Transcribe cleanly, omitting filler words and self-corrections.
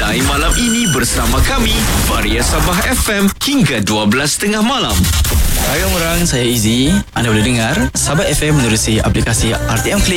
Santai malam ini bersama kami, Varia Sabah FM hingga 12.30 malam. Hai orang, saya Izzy. Anda boleh dengar Sabah FM menerusi aplikasi RTM Click